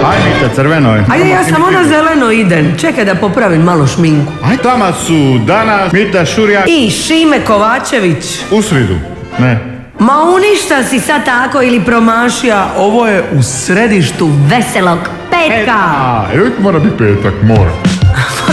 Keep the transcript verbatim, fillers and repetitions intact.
Aj Mita, crveno je. Ajde, ja samo na zeleno idem. Čekaj da popravim malo šminku. Aj tamo su danas Mita Šurjak I Šime Kovačević. u sridu. Ne. Ma uništa si sad tako ili promašija. Ovo je u središtu veselog petka. A, uvijek mora biti petak, mora.